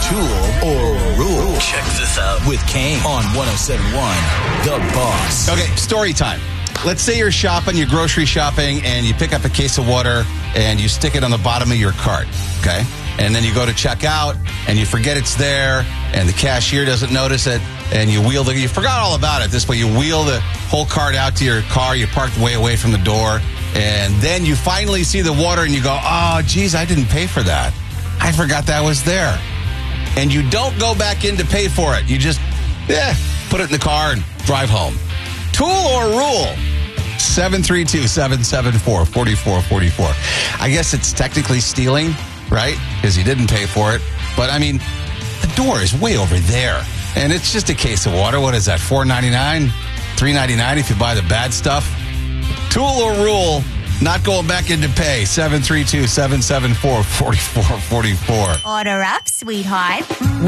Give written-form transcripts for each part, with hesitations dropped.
Tool or Rule. Check this out with Kane on 107.1 The Boss. Okay, story time. Let's say you're shopping, you're grocery shopping, and you pick up a case of water and you stick it on the bottom of your cart, okay? And then you go to check out and you forget it's there and the cashier doesn't notice it and you forgot all about it. This way you wheel the whole cart out to your car, you parked way away from the door, and then you finally see the water and you go, oh, geez, I didn't pay for that. I forgot that was there. And you don't go back in to pay for it. You just, put it in the car and drive home. Tool or rule? 732-774-4444. I guess it's technically stealing, right? Because you didn't pay for it. But, I mean, the door is way over there. And it's just a case of water. What is that, $4.99? $3.99 if you buy the bad stuff? Tool or rule? Not going back into pay. 732-774-4444. Order up, sweetheart.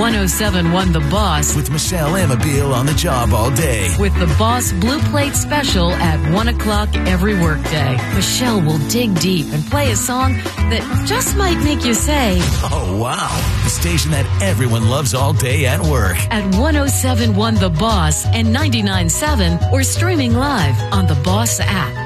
107.1 The Boss. With Michelle Amabile on the job all day. With the Boss Blue Plate Special at 1 o'clock every workday. Michelle will dig deep and play a song that just might make you say, oh, wow. The station that everyone loves all day at work. At 107.1 The Boss and 99.7 or streaming live on the Boss app.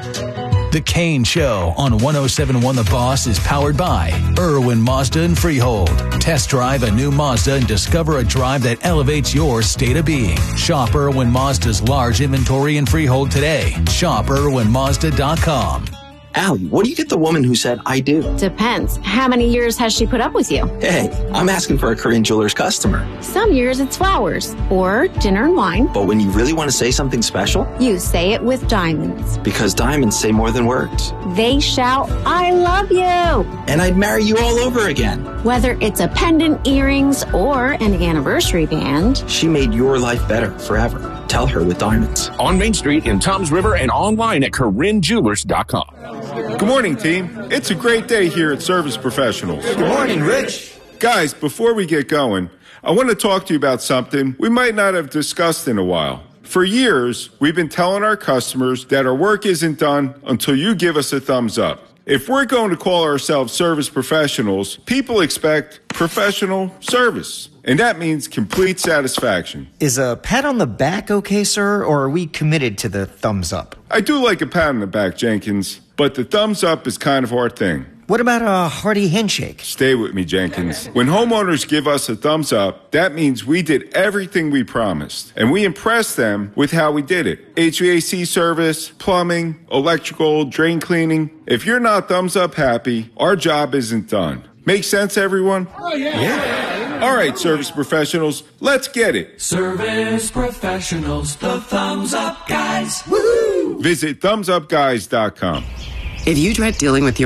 The Kane Show on 107.1 The Boss is powered by Irwin Mazda and Freehold. Test drive a new Mazda and discover a drive that elevates your state of being. Shop Irwin Mazda's large inventory in Freehold today. Shop IrwinMazda.com. Allie, what do you get the woman who said, I do? Depends. How many years has she put up with you? Hey, I'm asking for a Korean Jewelers customer. Some years it's flowers or dinner and wine. But when you really want to say something special? You say it with diamonds. Because diamonds say more than words. They shout, I love you. And I'd marry you all over again. Whether it's a pendant, earrings, or an anniversary band. She made your life better forever. Tell her with diamonds. On Main Street in Toms River and online at KoreanJewelers.com. Good morning, team. It's a great day here at Service Professionals. Good morning, Rich. Guys, before we get going, I want to talk to you about something we might not have discussed in a while. For years, we've been telling our customers that our work isn't done until you give us a thumbs up. If we're going to call ourselves service professionals, people expect professional service. And that means complete satisfaction. Is a pat on the back okay, sir, or are we committed to the thumbs up? I do like a pat on the back, Jenkins, but the thumbs up is kind of our thing. What about a hearty handshake? Stay with me, Jenkins. When homeowners give us a thumbs up, that means we did everything we promised. And we impressed them with how we did it. HVAC service, plumbing, electrical, drain cleaning. If you're not thumbs up happy, our job isn't done. Make sense, everyone? Oh, yeah. All right, service professionals, let's get it. Service professionals, the thumbs up guys. Woo-hoo! Visit thumbsupguys.com. If you dread dealing with your